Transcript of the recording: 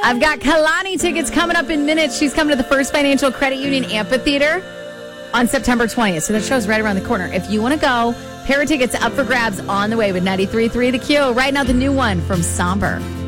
I've got Kalani tickets coming up in minutes. She's coming to the First Financial Credit Union Amphitheater on September 20th. So that show's right around the corner. If you want to go, pair of tickets up for grabs on the way with 93.3 The Q. Right now, the new one from Somber.